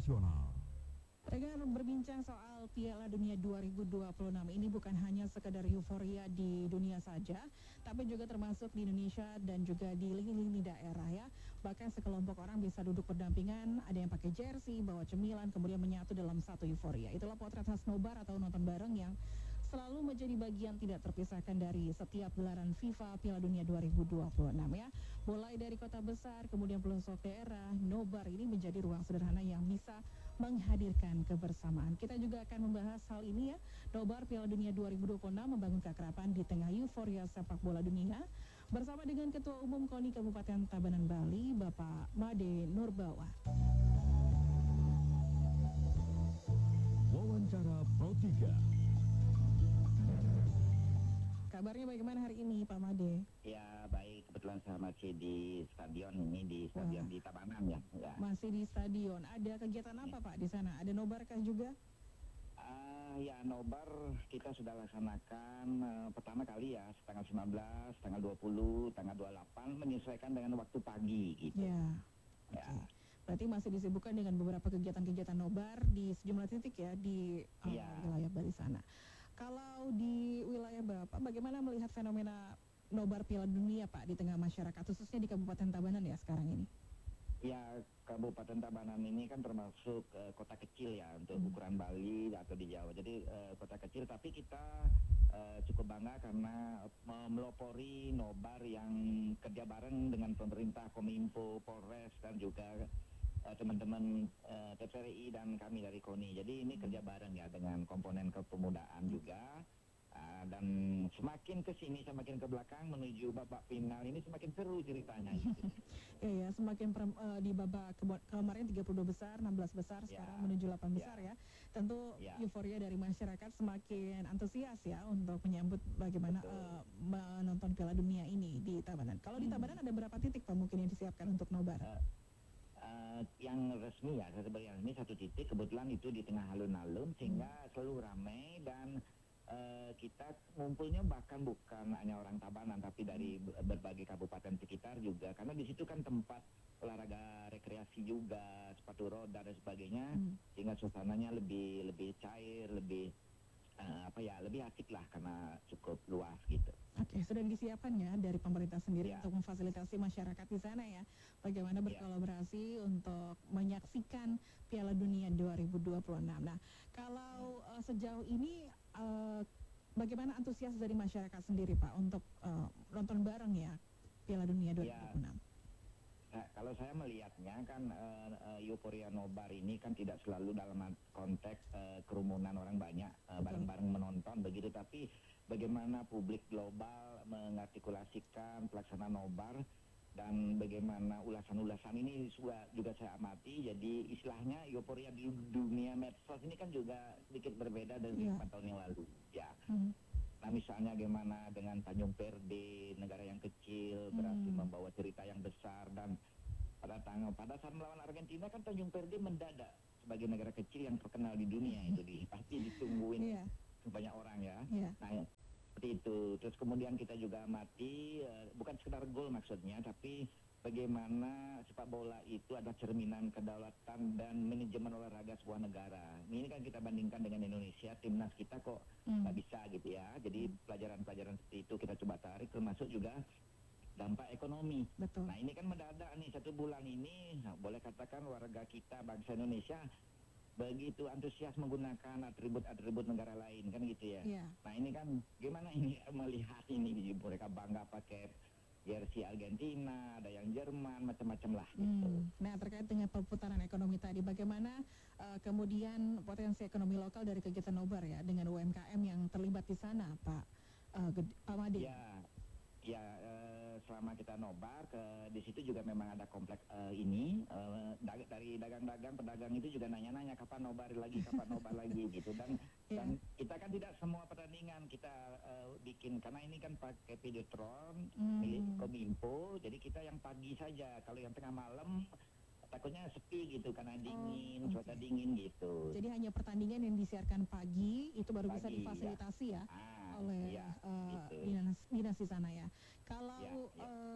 Nasional. Dengan berbincang soal Piala Dunia 2026 ini bukan hanya sekedar euforia di dunia saja, tapi juga termasuk di Indonesia dan juga di lini-lini daerah ya. Bahkan sekelompok orang bisa duduk berdampingan, ada yang pakai jersey, bawa cemilan, kemudian menyatu dalam satu euforia. Itulah potret khas nobar atau nonton bareng yang selalu menjadi bagian tidak terpisahkan dari setiap gelaran FIFA Piala Dunia 2026 ya. Mulai dari kota besar, kemudian pelosok daerah, nobar ini menjadi ruang sederhana yang bisa menghadirkan kebersamaan. Kita juga akan membahas hal ini ya. Nobar Piala Dunia 2026 membangun keakraban di tengah euforia sepak bola dunia. Bersama dengan Ketua Umum KONI Kabupaten Tabanan Bali, Bapak Made Nurbawa. Wawancara Pro 3. Kabarnya bagaimana hari ini Pak Made? Ya baik, kebetulan saya masih di stadion ini, di stadion di Tabanan ya. Masih di stadion. Ada kegiatan apa Pak di sana? Ada nobarkah juga? Ya nobar kita sudah laksanakan pertama kali ya, tanggal 19, tanggal 20, tanggal 28 menyesuaikan dengan waktu pagi gitu. Ya. Ya. Okay. Berarti masih disibukkan dengan beberapa kegiatan-kegiatan nobar di sejumlah titik ya di wilayah Bali sana. Kalau di wilayah Bapak, bagaimana melihat fenomena nobar Piala Dunia Pak di tengah masyarakat, khususnya di Kabupaten Tabanan ya sekarang ini? Ya, Kabupaten Tabanan ini kan termasuk kota kecil ya untuk ukuran Bali atau di Jawa. Jadi kota kecil, tapi kita cukup bangga karena melopori nobar yang kerja bareng dengan pemerintah, Kominfo, Polres dan juga teman-teman TPRI dan kami dari KONI. Jadi ini kerja bareng ya dengan komponen kepemudaan juga. Dan semakin ke sini, semakin ke belakang menuju babak final ini semakin seru ceritanya. Gitu. Ya, semakin di babak kemarin 32 besar, 16 besar, sekarang menuju 8 besar ya. Tentu euforia dari masyarakat semakin antusias ya untuk menyambut bagaimana menonton Piala Dunia ini di Tabanan. Kalau di Tabanan ada berapa titik Pak mungkin yang disiapkan untuk nobar? Yang resmi ya, sebenarnya ini satu titik, kebetulan itu di tengah alun-alun sehingga selalu ramai dan kita ngumpulnya bahkan bukan hanya orang Tabanan tapi dari berbagai kabupaten sekitar juga, karena di situ kan tempat olahraga rekreasi juga, sepatu roda dan sebagainya, sehingga suasananya lebih cair, lebih lebih asik lah karena cukup luas gitu. Oke, sudah disiapkan ya dari pemerintah sendiri untuk memfasilitasi masyarakat di sana ya, bagaimana berkolaborasi untuk menyaksikan Piala Dunia 2026. Nah, kalau sejauh ini bagaimana antusias dari masyarakat sendiri Pak untuk nonton bareng ya Piala Dunia 2026? Nah, kalau saya melihatnya kan euforia nobar ini kan tidak selalu dalam konteks kerumunan orang banyak bareng-bareng menonton begitu, tapi bagaimana publik global mengartikulasikan pelaksanaan nobar dan bagaimana ulasan-ulasan ini juga saya amati. Jadi istilahnya euforia di dunia medsos ini kan juga sedikit berbeda dari 4 tahun yang lalu ya. Nah misalnya bagaimana dengan Tanjung Perde, negara yang kecil berhasil membawa cerita yang besar, dan pada saat melawan Argentina kan Tanjung Perde mendadak sebagai negara kecil yang terkenal di dunia itu pasti ditungguin banyak orang ya. Nah seperti itu. Terus kemudian kita juga amati bukan sekedar gol maksudnya, tapi bagaimana sepak bola itu adalah cerminan kedaulatan dan manajemen olahraga sebuah negara. Ini kan kita bandingkan dengan Indonesia, timnas kita kok nggak bisa gitu ya. Jadi pelajaran-pelajaran seperti itu kita coba tarik, termasuk juga dampak ekonomi. Betul. Nah ini kan mendadak nih 1 bulan ini, boleh katakan warga kita bangsa Indonesia begitu antusias menggunakan atribut-atribut negara lain kan gitu ya. Nah ini kan gimana ini melihat ini mereka bangga pakai jersey Argentina, ada yang Jerman, macam-macam lah gitu. Nah terkait dengan perputaran ekonomi tadi, bagaimana kemudian potensi ekonomi lokal dari kegiatan nobar ya dengan UMKM yang terlibat di sana Pak Made? Ya, selama kita nobar di situ juga memang ada kompleks dari dagang-dagang, pedagang itu juga nanya-nanya kapan nobar lagi gitu, dan kita kan tidak semua pertandingan kita bikin karena ini kan pakai videotron milik Kominfo, jadi kita yang pagi saja. Kalau yang tengah malam takutnya sepi gitu karena dingin, cuaca dingin gitu. Jadi hanya pertandingan yang disiarkan pagi itu baru bisa difasilitasi ya oleh dinas di sana ya. Kalau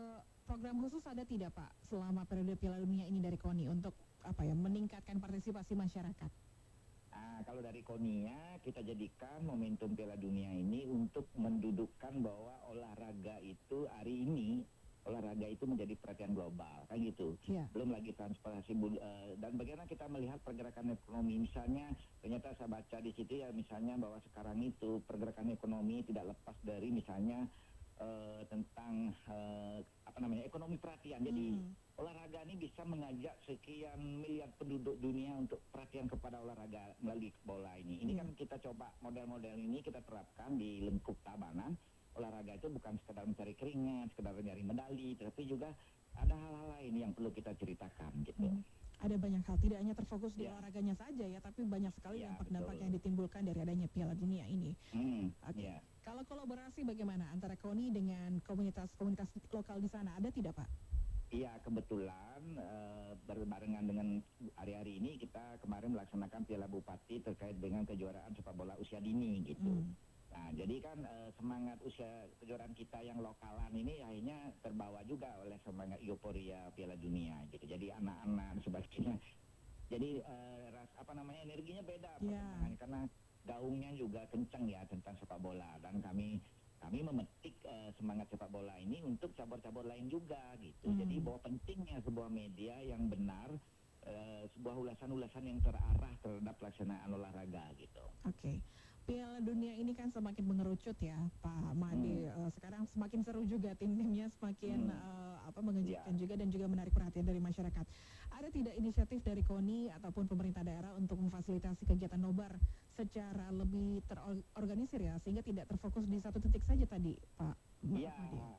program khusus ada tidak Pak selama periode Piala Dunia ini dari KONI untuk meningkatkan partisipasi masyarakat? Kalau dari KONIA kita jadikan momentum Piala Dunia ini untuk mendudukkan bahwa olahraga itu hari ini menjadi perhatian global, kan gitu. Yeah. Belum lagi transportasi dan bagaimana kita melihat pergerakan ekonomi. Misalnya ternyata saya baca di situ ya, misalnya bahwa sekarang itu pergerakan ekonomi tidak lepas dari misalnya tentang ekonomi perhatian. Jadi olahraga ini bisa mengajak sekian miliar penduduk dunia untuk perhatian kepada olahraga melalui bola ini. Ini kan kita coba model-model ini kita terapkan di lingkup Tabanan. Olahraga itu bukan sekedar mencari keringat, sekedar mencari medali, tapi juga ada hal-hal lain yang perlu kita ceritakan gitu. Ada banyak hal, tidak hanya terfokus di olahraganya saja ya, tapi banyak sekali dampak-dampak yang ditimbulkan dari adanya Piala Dunia ini. Kalau kolaborasi bagaimana antara KONI dengan komunitas-komunitas lokal di sana, ada tidak Pak? Iya, kebetulan berbarengan dengan hari-hari ini kita kemarin melaksanakan Piala Bupati terkait dengan kejuaraan sepak bola usia dini gitu. Nah, jadi kan semangat kejuaraan kita yang lokalan ini akhirnya terbawa juga oleh semangat euforia Piala Dunia gitu. Jadi anak-anak dan sebagainya. Jadi energinya beda karena gaungnya juga kencang ya tentang sepak bola, dan kami memetik semangat sepak bola ini untuk cabur-cabur lain juga gitu. Jadi bahwa pentingnya sebuah media yang benar, sebuah ulasan-ulasan yang terarah terhadap pelaksanaan olahraga gitu. Oke. Piala Dunia ini kan semakin mengerucut ya Pak Made. Sekarang semakin seru juga, tim-timnya semakin mengejutkan juga dan juga menarik perhatian dari masyarakat. Ada tidak inisiatif dari KONI ataupun pemerintah daerah untuk memfasilitasi kegiatan nobar secara lebih terorganisir ya, sehingga tidak terfokus di satu titik saja tadi Pak Made? Iya,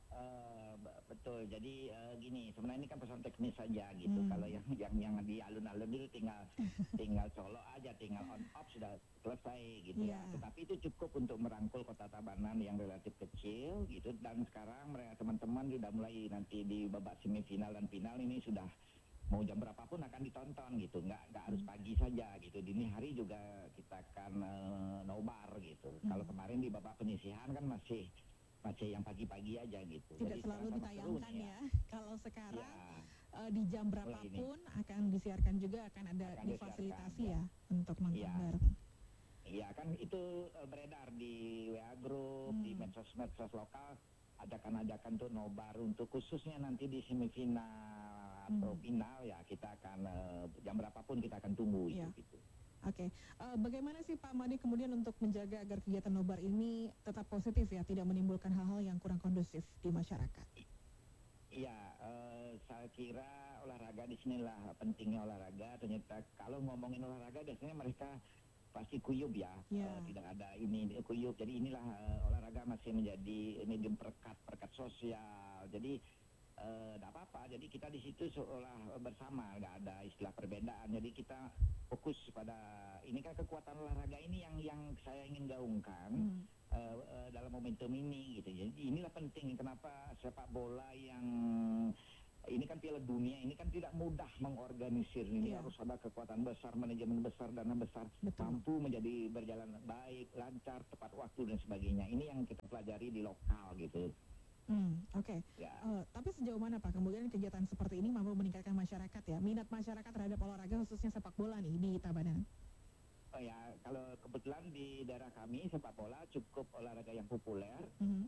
betul. Jadi gini, sebenarnya ini kan pesan teknis saja gitu. Kalau yang di alun-alun itu tinggal colok aja, tinggal on off sudah selesai gitu ya. Tetapi itu cukup untuk merangkul Kota Tabanan yang relatif kecil gitu. Dan sekarang mereka teman-teman sudah mulai nanti di babak semifinal dan final ini sudah mau jam berapapun akan ditonton gitu. Nggak harus pagi saja gitu. Dini hari juga kita akan nobar gitu. Kalau kemarin di babak penyisihan kan masih yang pagi-pagi aja gitu. Tidak jadi selalu ditayangkan ya. Kalau sekarang di jam berapapun akan disiarkan juga, akan ada difasilitasi ya untuk nonton bareng. Iya kan itu beredar di WA Group, di medsos lokal, ajakan tuh nobar untuk khususnya nanti di semifinal atau final ya, kita akan jam berapapun kita akan tunggu gitu. Oke. Bagaimana sih Pak Made kemudian untuk menjaga agar kegiatan nobar ini tetap positif ya, tidak menimbulkan hal-hal yang kurang kondusif di masyarakat? Iya, saya kira olahraga di sinilah pentingnya olahraga. Ternyata kalau ngomongin olahraga biasanya mereka pasti kuyup ya. Tidak ada ini kuyup. Jadi inilah olahraga masih menjadi medium perekat sosial. Jadi tidak apa-apa. Jadi kita di situ seolah bersama, nggak ada istilah perbedaan. Jadi kita fokus pada ini kan kekuatan olahraga ini yang saya ingin gaungkan dalam momentum ini gitu. Jadi inilah penting kenapa sepak bola yang ini kan Piala Dunia ini kan tidak mudah mengorganisir. Ini harus ada kekuatan besar, manajemen besar, dana besar, mampu menjadi berjalan baik, lancar, tepat waktu dan sebagainya. Ini yang kita pelajari di lokal gitu. Oke. Tapi sejauh mana Pak kemudian kegiatan seperti ini mampu meningkatkan masyarakat ya, minat masyarakat terhadap olahraga khususnya sepak bola nih di Tabanan? Oh ya, kalau kebetulan di daerah kami sepak bola cukup olahraga yang populer.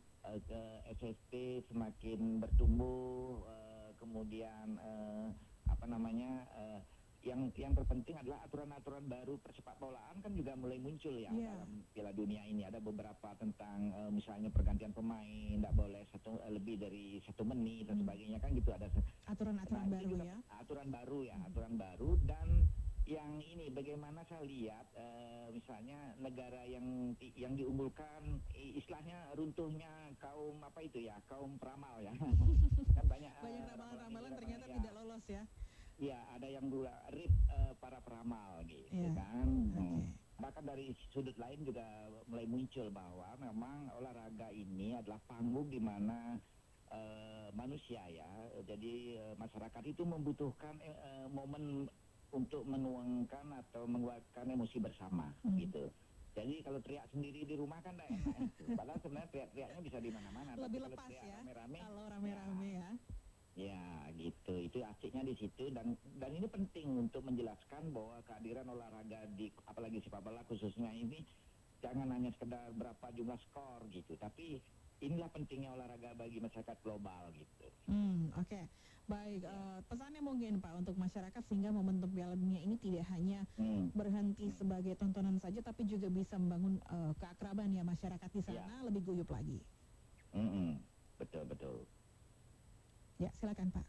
SSP semakin bertumbuh, kemudian yang terpenting adalah aturan-aturan baru persepak bolaan kan juga mulai muncul ya dalam Piala Dunia ini. Ada beberapa tentang misalnya pergantian pemain, tidak boleh lebih dari 1 menit dan sebagainya kan gitu. Ada aturan-aturan baru ya. Aturan baru dan yang ini bagaimana saya lihat misalnya negara yang diunggulkan istilahnya runtuhnya kaum kaum peramal ya. Kan banyak ramalan-ramalan ternyata tidak lolos ya. Ya, ada yang rip para peramal gitu kan. Bahkan dari sudut lain juga mulai muncul bahwa memang olahraga ini adalah panggung di mana manusia ya. Jadi masyarakat itu membutuhkan momen untuk menuangkan atau mengeluarkan emosi bersama gitu. Jadi kalau teriak sendiri di rumah kan tidak enak. Padahal sebenarnya teriak-teriaknya bisa di mana-mana. Lebih lepas ya rame-rame, kalau rame-rame ya. Ya, gitu. Itu asiknya di situ dan ini penting untuk menjelaskan bahwa kehadiran olahraga di apalagi sepak bola khususnya ini jangan hanya sekedar berapa jumlah skor gitu, tapi inilah pentingnya olahraga bagi masyarakat global gitu. Oke. Baik, Ya. pesannya mungkin Pak untuk masyarakat sehingga momentum Piala Dunia ini tidak hanya Hmm. berhenti sebagai tontonan saja, tapi juga bisa membangun keakraban ya masyarakat di Ya. sana lebih guyup lagi. Mm-mm. Betul betul. Ya, silakan Pak.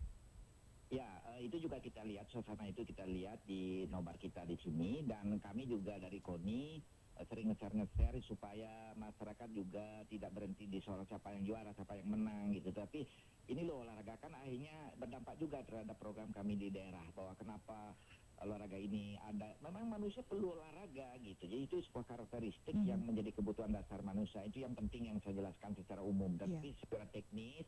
Ya, itu juga kita lihat, suasana itu kita lihat di nobar kita di sini, dan kami juga dari KONI sering nge-share supaya masyarakat juga tidak berhenti di soal siapa yang juara, siapa yang menang gitu. Tapi ini loh, olahraga kan akhirnya berdampak juga terhadap program kami di daerah, bahwa kenapa olahraga ini ada, memang manusia perlu olahraga gitu. Jadi itu sebuah karakteristik yang menjadi kebutuhan dasar manusia, itu yang penting yang saya jelaskan secara umum. Tapi secara teknis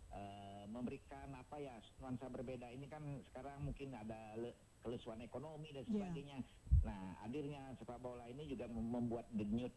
memberikan apa ya nuansa berbeda ini kan sekarang mungkin ada kelesuan ekonomi dan sebagainya. Nah, hadirnya sepak bola ini juga membuat denyut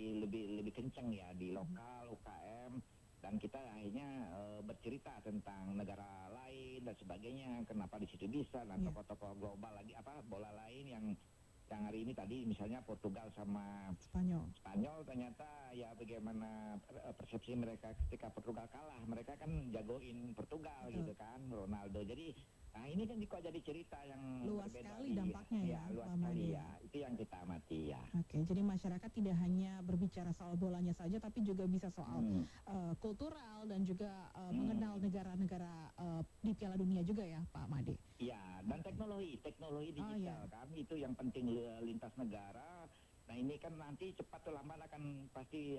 lebih kenceng ya di lokal UKM, dan kita akhirnya bercerita tentang negara lain dan sebagainya, kenapa di situ bisa, dan tokoh-tokoh global lagi bola lain yang hari ini tadi misalnya Portugal sama Spanyol ternyata ya bagaimana persepsi mereka ketika Portugal kalah, mereka kan jagoin Portugal gitu kan, Ronaldo. Jadi nah ini kan kok jadi cerita yang luas berbeda sekali dampaknya ya, luas Pak sekali Made. ya, itu yang kita amati ya. Oke, jadi masyarakat tidak hanya berbicara soal bolanya saja, tapi juga bisa soal kultural dan juga mengenal negara-negara di Piala Dunia juga ya, Pak Made. Iya, dan teknologi digital kan itu yang penting, lintas negara. Nah ini kan nanti cepat atau lambat akan pasti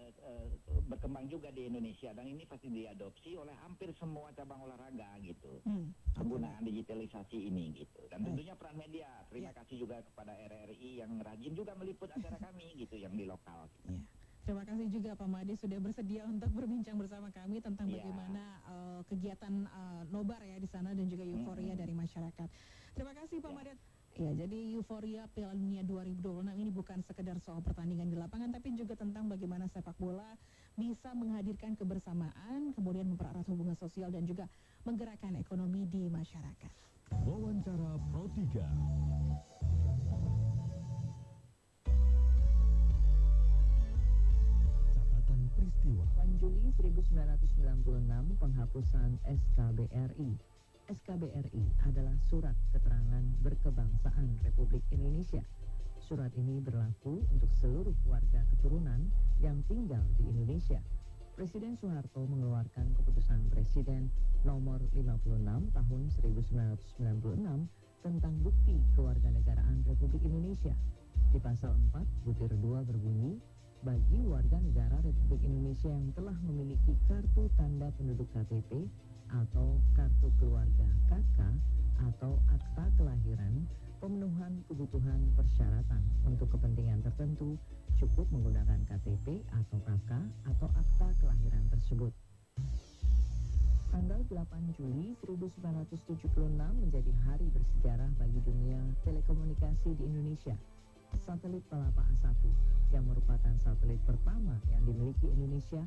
berkembang juga di Indonesia, dan ini pasti diadopsi oleh hampir semua cabang olahraga gitu. Penggunaan digitalisasi ini gitu, dan tentunya peran media. Terima kasih juga kepada RRI yang rajin juga meliput acara kami gitu yang di lokal. Terima kasih juga Pak Made sudah bersedia untuk berbincang bersama kami tentang bagaimana kegiatan nobar ya di sana dan juga euforia dari masyarakat. Terima kasih Pak Made. Ya, jadi euforia Piala Dunia 2026 ini bukan sekedar soal pertandingan di lapangan, tapi juga tentang bagaimana sepak bola bisa menghadirkan kebersamaan, kemudian mempererat hubungan sosial dan juga menggerakkan ekonomi di masyarakat. Wawancara Pro 3. Catatan peristiwa. 8 Juli 1996 penghapusan SKBRI. SKBRI adalah Surat Keterangan Berkebangsaan Republik Indonesia. Surat ini berlaku untuk seluruh warga keturunan yang tinggal di Indonesia. Presiden Soeharto mengeluarkan keputusan Presiden nomor 56 tahun 1996 tentang bukti kewarganegaraan Republik Indonesia. Di pasal 4 butir 2 berbunyi, bagi warga negara Republik Indonesia yang telah memiliki kartu tanda penduduk KTP atau kartu keluarga KK atau akta kelahiran, pemenuhan kebutuhan persyaratan untuk kepentingan tertentu cukup menggunakan KTP atau KK atau akta kelahiran tersebut. Tanggal 8 Juli 1976 menjadi hari bersejarah bagi dunia telekomunikasi di Indonesia. Satelit Palapa A1 yang merupakan satelit pertama yang dimiliki Indonesia